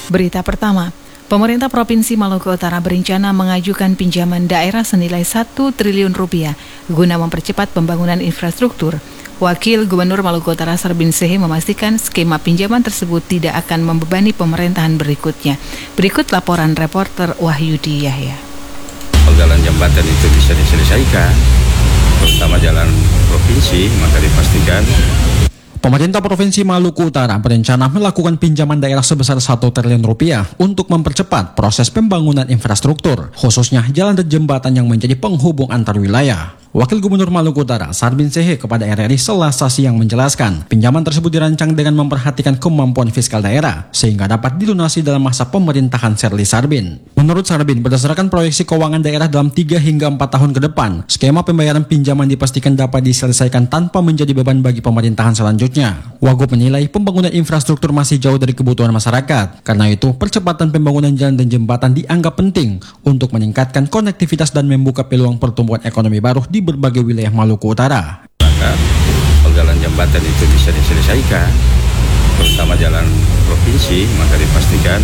Berita pertama, pemerintah Provinsi Maluku Utara berencana mengajukan pinjaman daerah senilai 1 triliun rupiah guna mempercepat pembangunan infrastruktur. Wakil Gubernur Maluku Utara Sarbin Sehe memastikan skema pinjaman tersebut tidak akan membebani pemerintahan berikutnya. Berikut laporan reporter Wahyudi Yahya. Jalan jembatan itu bisa diselesaikan, terutama jalan provinsi, maka dipastikan pemerintah Provinsi Maluku Utara berencana melakukan pinjaman daerah sebesar 1 triliun rupiah untuk mempercepat proses pembangunan infrastruktur, khususnya jalan dan jembatan yang menjadi penghubung antar wilayah. Wakil Gubernur Maluku Utara Sarbin Sehe kepada RRI Selasa siang menjelaskan, pinjaman tersebut dirancang dengan memperhatikan kemampuan fiskal daerah sehingga dapat dilunasi dalam masa pemerintahan Serli Sarbin. Menurut Sarbin, berdasarkan proyeksi keuangan daerah dalam 3 hingga 4 tahun ke depan, skema pembayaran pinjaman dipastikan dapat diselesaikan tanpa menjadi beban bagi pemerintahan selanjutnya. Wagub menilai pembangunan infrastruktur masih jauh dari kebutuhan masyarakat. Karena itu, percepatan pembangunan jalan dan jembatan dianggap penting untuk meningkatkan konektivitas dan membuka peluang pertumbuhan ekonomi baru di berbagai wilayah Maluku Utara. Maka jalan jembatan itu bisa diselesaikan, terutama jalan provinsi, maka dipastikan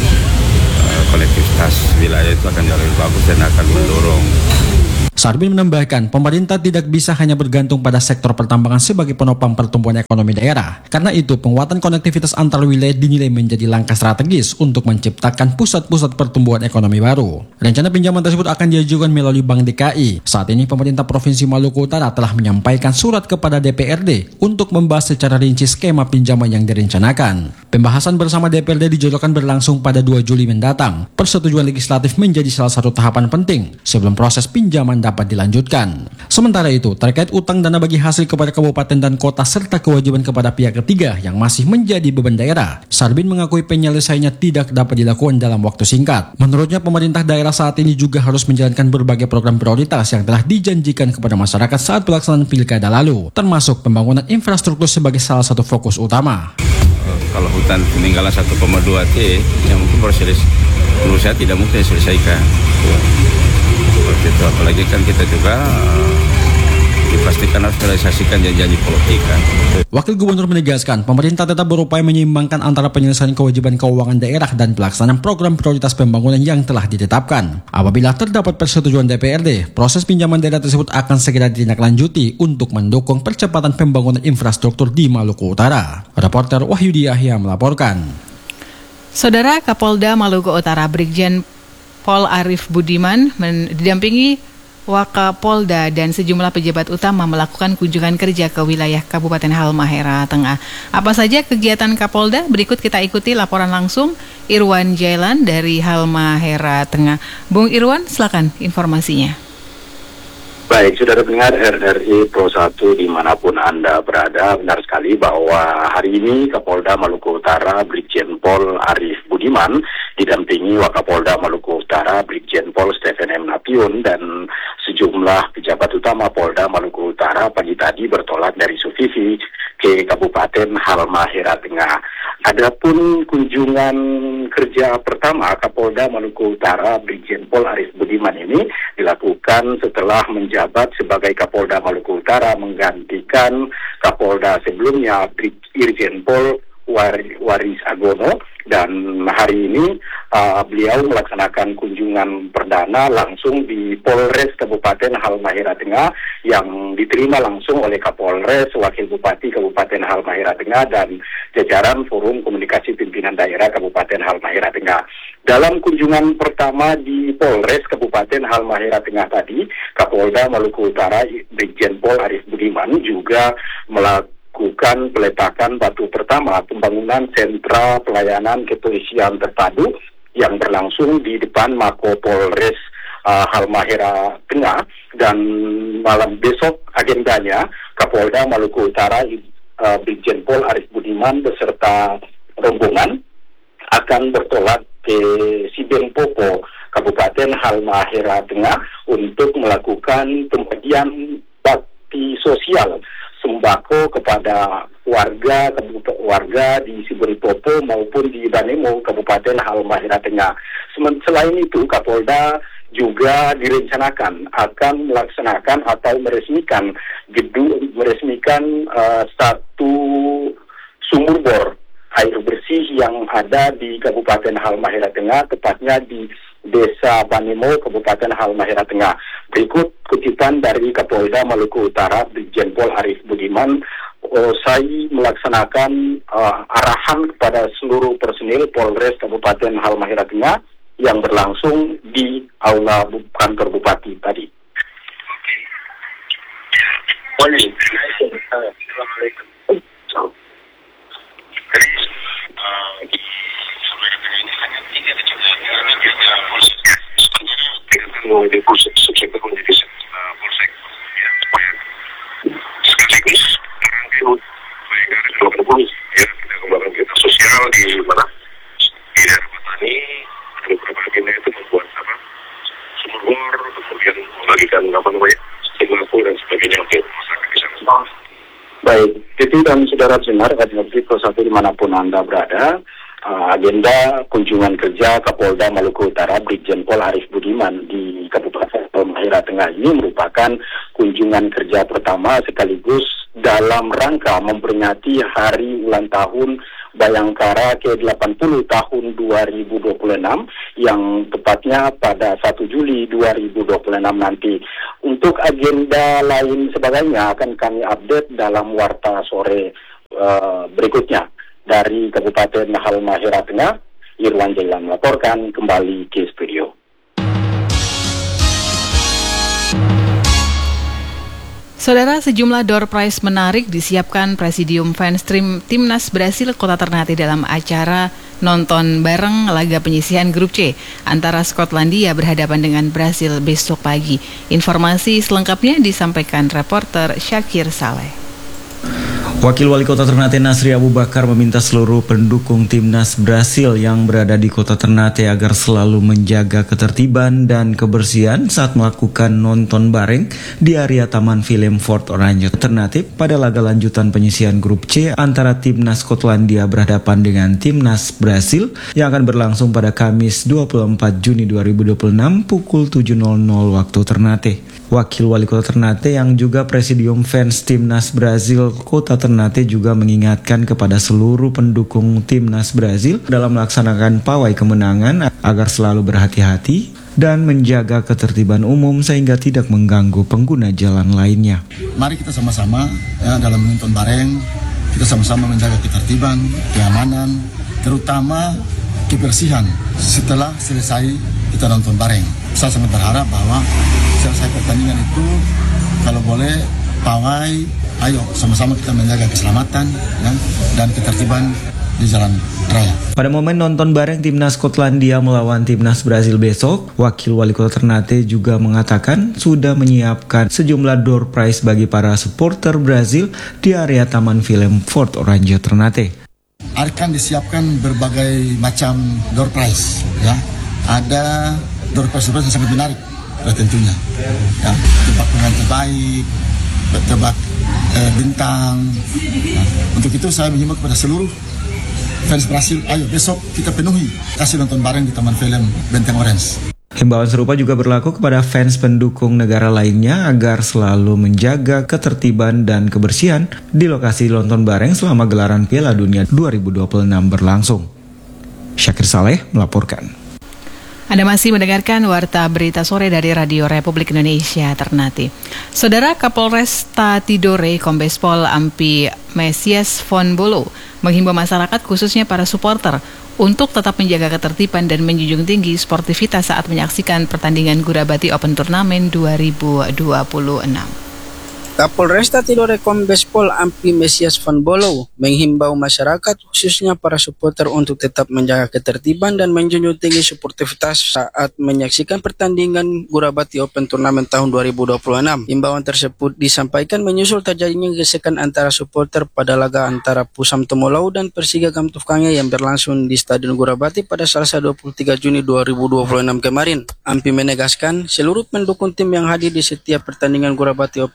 konektivitas wilayah itu akan jauh lebih bagus dan akan mendorong. Sarbin menambahkan, pemerintah tidak bisa hanya bergantung pada sektor pertambangan sebagai penopang pertumbuhan ekonomi daerah. Karena itu, penguatan konektivitas antar wilayah dinilai menjadi langkah strategis untuk menciptakan pusat-pusat pertumbuhan ekonomi baru. Rencana pinjaman tersebut akan diajukan melalui Bank DKI. Saat ini, pemerintah Provinsi Maluku Utara telah menyampaikan surat kepada DPRD untuk membahas secara rinci skema pinjaman yang direncanakan. Pembahasan bersama DPRD dijadwalkan berlangsung pada 2 Juli mendatang. Persetujuan legislatif menjadi salah satu tahapan penting sebelum proses pinjaman dapat dilanjutkan. Sementara itu, terkait utang dana bagi hasil kepada kabupaten dan kota serta kewajiban kepada pihak ketiga yang masih menjadi beban daerah, Sarbin mengakui penyelesaiannya tidak dapat dilakukan dalam waktu singkat. Menurutnya, pemerintah daerah saat ini juga harus menjalankan berbagai program prioritas yang telah dijanjikan kepada masyarakat saat pelaksanaan pilkada lalu, termasuk pembangunan infrastruktur sebagai salah satu fokus utama. Kalau hutan peninggalan 1,2 T, yang mungkin proses menurut saya tidak mungkin diselesaikan. Seperti itu, apalagi kan kita juga dipastikan harus merealisasikan janji-janji politik kan. Wakil Gubernur menegaskan, pemerintah tetap berupaya menyeimbangkan antara penyelesaian kewajiban keuangan daerah dan pelaksanaan program prioritas pembangunan yang telah ditetapkan. Apabila terdapat persetujuan DPRD, proses pinjaman daerah tersebut akan segera ditindaklanjuti untuk mendukung percepatan pembangunan infrastruktur di Maluku Utara. Reporter Wahyudi Yahya melaporkan. Saudara Kapolda Maluku Utara Brigjen Pol Arif Budiman didampingi Wakapolda dan sejumlah pejabat utama melakukan kunjungan kerja ke wilayah Kabupaten Halmahera Tengah. Apa saja kegiatan Kapolda? Berikut kita ikuti laporan langsung Irwan Jailan dari Halmahera Tengah. Bung Irwan, silakan informasinya. Baik, saudara pendengar RRI Pro 1 dimanapun Anda berada, benar sekali bahwa hari ini Kapolda Maluku Utara Brigjen Pol Arif Budiman didampingi Wakapolda Maluku Utara Brigjen Pol Stephen M. Napiun dan sejumlah pejabat utama Polda Maluku Utara pagi tadi bertolak dari Sufifi ke Kabupaten Halmahera Tengah. Adapun kunjungan kerja pertama Kapolda Maluku Utara Brigjen Pol Arif Budiman ini dilakukan setelah menjabat sebagai Kapolda Maluku Utara menggantikan Kapolda sebelumnya Irjen Pol Waris Agono, dan hari ini beliau melaksanakan kunjungan perdana langsung di Polres Kabupaten Halmahera Tengah yang diterima langsung oleh Kapolres, Wakil Bupati Kabupaten Halmahera Tengah dan jajaran Forum Komunikasi Pimpinan Daerah Kabupaten Halmahera Tengah. Dalam kunjungan pertama di Polres Kabupaten Halmahera Tengah tadi, Kapolda Maluku Utara Brigjen Pol Arif Budiman juga melakukan peletakan batu pertama pembangunan sentra pelayanan kepolisian terpadu yang berlangsung di depan Mako Polres Halmahera Tengah, dan malam besok agendanya Kapolda Maluku Utara Brigjen Pol Arif Budiman beserta rombongan akan bertolak ke Sibengpopo Kabupaten Halmahera Tengah untuk melakukan pembagian bakti sosial sembako kepada warga di Sibengpopo maupun di Danemo Kabupaten Halmahera Tengah. Selain itu, Kapolda juga direncanakan akan melaksanakan atau meresmikan satu sumur bor air bersih yang ada di Kabupaten Halmahera Tengah, tepatnya di Desa Banimo, Kabupaten Halmahera Tengah. Berikut kutipan dari Kapolda Maluku Utara, Brigjen Pol Arif Budiman, usai melaksanakan arahan kepada seluruh personil Polres Kabupaten Halmahera Tengah yang berlangsung di Aula Kantor Bupati tadi. Assalamualaikum. Jadi di Halmahera Tengah ini hanya 3 di polsek subsektor menjadi polsek ya, supaya sekaligus merangkai baik dari kelompok ya, kita kembangkan kita sosial di mana di daerah petani, ada beberapa agenda itu membuat sumur bor, kemudian membagikan sembako dan sebagainya untuk masyarakat di sana. Baik, itu dan saudara pendengar Radio Pro 1 dimanapun Anda berada, agenda kunjungan kerja Kapolda Maluku Utara Brigjen Pol Arif Budiman di Kabupaten Halmahera Tengah ini merupakan kunjungan kerja pertama sekaligus dalam rangka memperingati hari ulang tahun Bayangkara ke-80 tahun 2026 yang tepatnya pada 1 Juli 2026 nanti. Untuk agenda lain sebagainya akan kami update dalam Warta Sore berikutnya. Dari Kabupaten Halmahera Tengah, Irwan Jailan melaporkan kembali ke studio. Saudara, sejumlah door prize menarik disiapkan Presidium Fans Timnas Brasil Kota Ternate dalam acara nonton bareng laga penyisihan Grup C antara Skotlandia berhadapan dengan Brasil besok pagi. Informasi selengkapnya disampaikan reporter Syakir Saleh. Wakil Wali Kota Ternate Nasri Abu Bakar meminta seluruh pendukung timnas Brasil yang berada di Kota Ternate agar selalu menjaga ketertiban dan kebersihan saat melakukan nonton bareng di area Taman Film Fort Orange Ternate pada laga lanjutan penyisihan Grup C antara timnas Skotlandia berhadapan dengan timnas Brasil yang akan berlangsung pada Kamis 24 Juni 2026 pukul 7.00 waktu Ternate. Wakil Wali Kota Ternate yang juga Presidium Fans Timnas Brasil Kota Ternate juga mengingatkan kepada seluruh pendukung Timnas Brasil dalam melaksanakan pawai kemenangan agar selalu berhati-hati dan menjaga ketertiban umum sehingga tidak mengganggu pengguna jalan lainnya. Mari kita sama-sama dalam menonton bareng, kita sama-sama menjaga ketertiban, keamanan, terutama kebersihan setelah selesai kita nonton bareng. Saya sangat berharap bahwa selesai pertandingan itu kalau boleh pawai, ayo sama-sama kita menjaga keselamatan dan ketertiban di jalan raya. Pada momen nonton bareng timnas Skotlandia melawan timnas Brasil besok, Wakil Wali Kota Ternate juga mengatakan sudah menyiapkan sejumlah door prize bagi para supporter Brasil di area Taman Film Fort Orange Ternate. Akan disiapkan berbagai macam door prize, ya. Ada door prize yang sangat menarik. Tentunya ya, tebak pemain terbaik, tebak bintang. Untuk itu saya mengimbau kepada seluruh fans Brasil, ayo besok kita penuhi, kasih nonton bareng di Taman Film Benteng Orange. Himbauan serupa juga berlaku kepada fans pendukung negara lainnya agar selalu menjaga ketertiban dan kebersihan di lokasi nonton bareng selama gelaran Piala Dunia 2026 berlangsung. Syakir Saleh melaporkan. Anda masih mendengarkan Warta Berita Sore dari Radio Republik Indonesia Ternate. Saudara Kapolresta Tidore Kombes Pol Ampi Mesias Von Bolo menghimbau masyarakat khususnya para supporter untuk tetap menjaga ketertiban dan menjunjung tinggi sportivitas saat menyaksikan pertandingan Gurabati Open Turnamen 2026. Kapolresta Tidore Kombes Pol Ampi Mesias Von Bolo menghimbau masyarakat khususnya para supporter untuk tetap menjaga ketertiban dan menjunjung tinggi sportivitas saat menyaksikan pertandingan Gurabati Open Turnamen tahun 2026. Himbauan tersebut disampaikan menyusul terjadinya gesekan antara supporter pada laga antara Pusam Temolau dan Persija Gamtufkangya yang berlangsung di Stadion Gurabati pada Selasa 23 Juni 2026 kemarin. Ampi menegaskan seluruh pendukung tim yang hadir di setiap pertandingan Gurabati Open Turnamen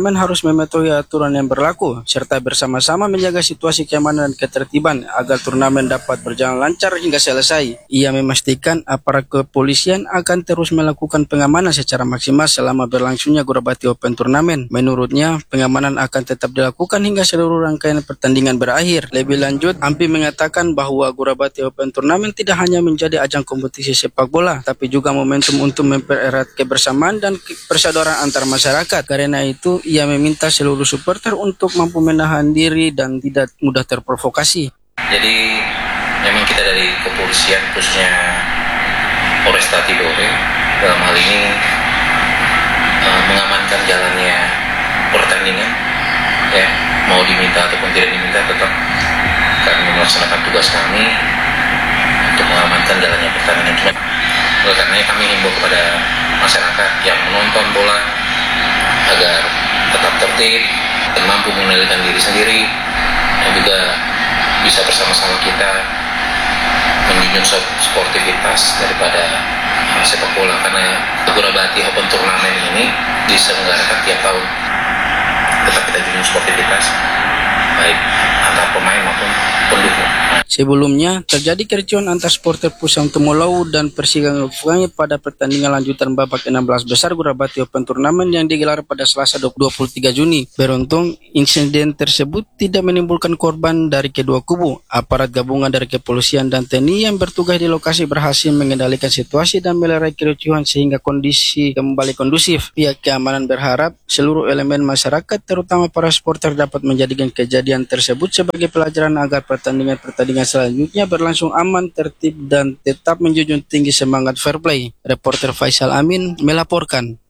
turnamen harus mematuhi aturan yang berlaku, serta bersama-sama menjaga situasi keamanan dan ketertiban agar turnamen dapat berjalan lancar hingga selesai. Ia memastikan aparat kepolisian akan terus melakukan pengamanan secara maksimal selama berlangsungnya Gurabati Open Turnamen. Menurutnya, pengamanan akan tetap dilakukan hingga seluruh rangkaian pertandingan berakhir. Lebih lanjut, Ampi mengatakan bahwa Gurabati Open Turnamen tidak hanya menjadi ajang kompetisi sepak bola, tapi juga momentum untuk mempererat kebersamaan dan persaudaraan antar masyarakat. Karena itu, ia meminta seluruh supporter untuk mampu menahan diri dan tidak mudah terprovokasi. Jadi memang kita dari kepolisian khususnya Polresta Tidore dalam hal ini mengamankan jalannya pertandingan, ya, mau diminta ataupun tidak diminta tetap kami melaksanakan tugas kami untuk mengamankan jalannya pertandingan. Cuma oleh karenanya kami himbau kepada masyarakat yang menonton bola agar tetap tertib dan mampu mengendalikan diri sendiri, dan juga bisa bersama-sama kita menjunjung sportivitas daripada sepak bola, karena Gurabati Open Turnamen ini diselenggarakan tiap tahun. Tetap kita junjung sportivitas baik antar pemain maupun pendukung. Sebelumnya, terjadi kericuhan antar supporter Pusang Tumorlau dan Persigangan Ufukanya pada pertandingan lanjutan babak 16 besar Gurabati Open Turnamen yang digelar pada Selasa 23 Juni. Beruntung, insiden tersebut tidak menimbulkan korban dari kedua kubu. Aparat gabungan dari kepolisian dan TNI yang bertugas di lokasi berhasil mengendalikan situasi dan melerai kericuhan sehingga kondisi kembali kondusif. Pihak keamanan berharap seluruh elemen masyarakat, terutama para supporter, dapat menjadikan kejadian tersebut sebagai pelajaran agar pertandingan selanjutnya berlangsung aman, tertib, dan tetap menjunjung tinggi semangat fair play. Reporter Faisal Amin melaporkan.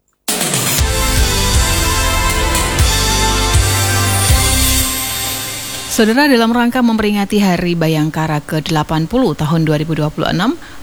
Saudara, dalam rangka memperingati Hari Bayangkara ke-80 tahun 2026,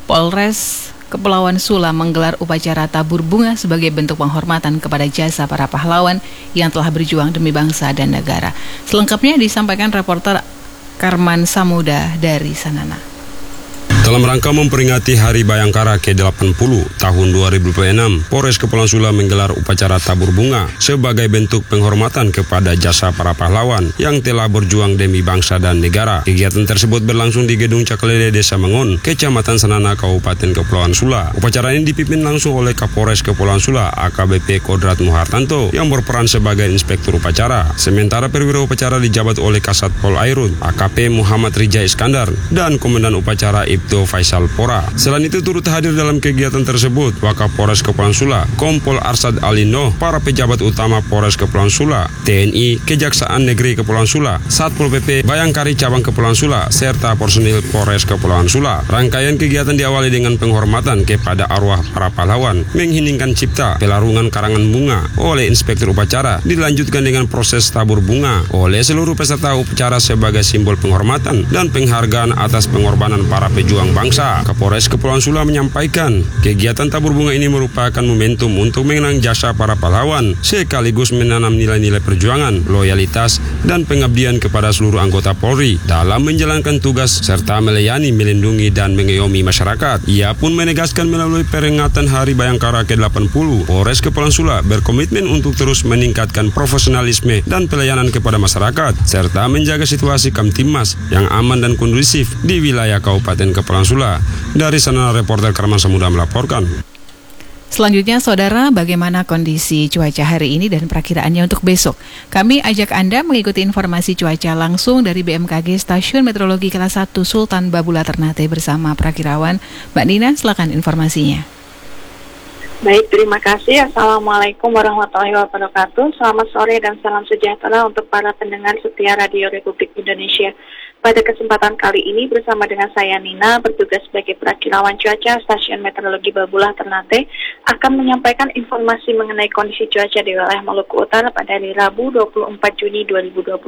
Polres Kepulauan Sula menggelar upacara tabur bunga sebagai bentuk penghormatan kepada jasa para pahlawan yang telah berjuang demi bangsa dan negara. Selengkapnya disampaikan reporter Karman Samuda dari Sanana. Dalam rangka memperingati Hari Bayangkara ke-80 tahun 2026, Polres Kepulauan Sula menggelar upacara tabur bunga sebagai bentuk penghormatan kepada jasa para pahlawan yang telah berjuang demi bangsa dan negara. Kegiatan tersebut berlangsung di Gedung Cakelele, Desa Mengon, Kecamatan Sanana, Kabupaten Kepulauan Sula. Upacara ini dipimpin langsung oleh Kapolres Kepulauan Sula, AKBP Kodrat Muhartanto, yang berperan sebagai inspektur upacara. Sementara perwira upacara dijabat oleh Kasat Pol Airut, AKP Muhammad Rija Iskandar, dan Komandan Upacara Ibtu Faisal Pora. Selain itu turut hadir dalam kegiatan tersebut Wakapolres Kepulauan Sula, Kompol Arsad Alino, para pejabat utama Polres Kepulauan Sula, TNI, Kejaksaan Negeri Kepulauan Sula, Satpol PP, Bayangkari Cabang Kepulauan Sula, serta personil Polres Kepulauan Sula. Rangkaian kegiatan diawali dengan penghormatan kepada arwah para pahlawan, mengheningkan cipta pelarungan karangan bunga oleh inspektur upacara, dilanjutkan dengan proses tabur bunga oleh seluruh peserta upacara sebagai simbol penghormatan dan penghargaan atas pengorbanan para pejuang bangsa. Kapolres Kepulauan Sula menyampaikan, kegiatan tabur bunga ini merupakan momentum untuk mengenang jasa para pahlawan, sekaligus menanam nilai-nilai perjuangan, loyalitas, dan pengabdian kepada seluruh anggota Polri dalam menjalankan tugas serta melayani, melindungi, dan mengayomi masyarakat. Ia pun menegaskan melalui peringatan Hari Bayangkara ke-80, Polres Kepulauan Sula berkomitmen untuk terus meningkatkan profesionalisme dan pelayanan kepada masyarakat, serta menjaga situasi Kamtibmas yang aman dan kondusif di wilayah Kabupaten Kepulauan Sula. Dari sana reporter Karman Samuda melaporkan. Selanjutnya, saudara, bagaimana kondisi cuaca hari ini dan perakiraannya untuk besok? Kami ajak Anda mengikuti informasi cuaca langsung dari BMKG Stasiun Meteorologi Kelas 1 Sultan Babula Ternate bersama Prakirawan. Mbak Nina, silakan informasinya. Baik, terima kasih. Assalamualaikum warahmatullahi wabarakatuh. Selamat sore dan salam sejahtera untuk para pendengar setia Radio Republik Indonesia. Pada kesempatan kali ini bersama dengan saya Nina, bertugas sebagai Prakirawan Cuaca Stasiun Meteorologi Babula Ternate, akan menyampaikan informasi mengenai kondisi cuaca di wilayah Maluku Utara pada hari Rabu 24 Juni 2026.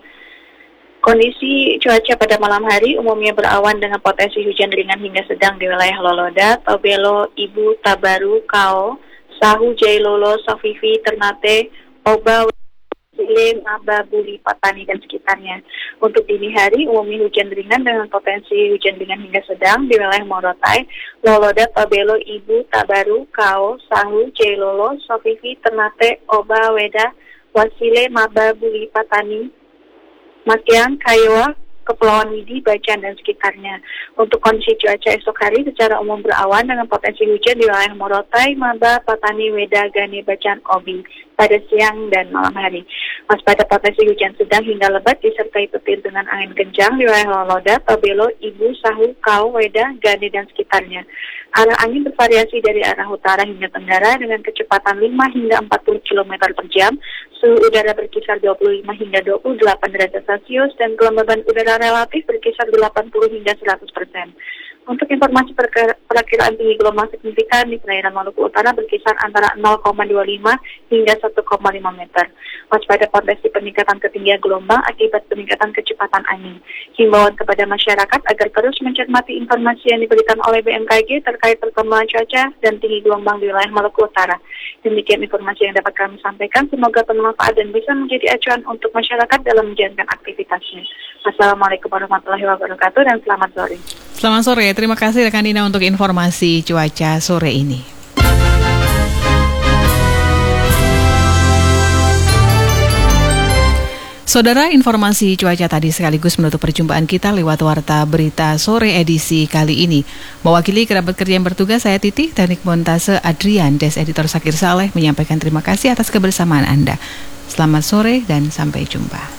Kondisi cuaca pada malam hari umumnya berawan dengan potensi hujan ringan hingga sedang di wilayah Loloda, Tobelo, Ibu, Tabaru, Kao, Sahu, Jailolo, Sofifi, Ternate, Oba, Sile, Maba, Buli, Patani, dan sekitarnya. Untuk dini hari, umumnya hujan ringan dengan potensi hujan ringan hingga sedang di wilayah Morotai, Loloda, Tobelo, Ibu, Tabaru, Kao, Sahu, Jailolo, Sofifi, Ternate, Oba, Weda, Wasile, Maba, Buli, Patani, Makian, Kaiwa, Kepulauan Widi, Bacan, dan sekitarnya. Untuk kondisi cuaca esok hari secara umum berawan dengan potensi hujan di wilayah Morotai, Maba, Patani, Weda, Gane, Bacan, Obi pada siang dan malam hari. Waspada potensi hujan sedang hingga lebat disertai petir dengan angin kencang di wilayah Loloda, Pabelo, Ibu, Sahu, Kau, Weda, Gane, dan sekitarnya. Arah angin bervariasi dari arah utara hingga tenggara dengan kecepatan 5 hingga 40 km per jam, suhu udara berkisar 25 hingga 28 derajat Celcius, dan kelembaban udara relatif berkisar 80 hingga 100%. Untuk informasi perakiraan tinggi gelombang signifikan di perairan Maluku Utara berkisar antara 0,25 hingga 1,5 meter. Waspada potensi peningkatan ketinggian gelombang akibat peningkatan kecepatan angin. Himbauan kepada masyarakat agar terus mencermati informasi yang diberikan oleh BMKG terkait perkembangan cuaca dan tinggi gelombang di wilayah Maluku Utara. Demikian informasi yang dapat kami sampaikan. Semoga bermanfaat dan bisa menjadi acuan untuk masyarakat dalam menjalankan aktivitasnya. Assalamualaikum warahmatullahi wabarakatuh dan selamat sore. Selamat sore, terima kasih rekan Dina untuk informasi cuaca sore ini. Saudara, informasi cuaca tadi sekaligus menutup perjumpaan kita lewat Warta Berita Sore edisi kali ini. Mewakili kerabat kerja yang bertugas, saya Titi, teknik montase Adrian, Des Editor Sakir Saleh menyampaikan terima kasih atas kebersamaan Anda. Selamat sore dan sampai jumpa.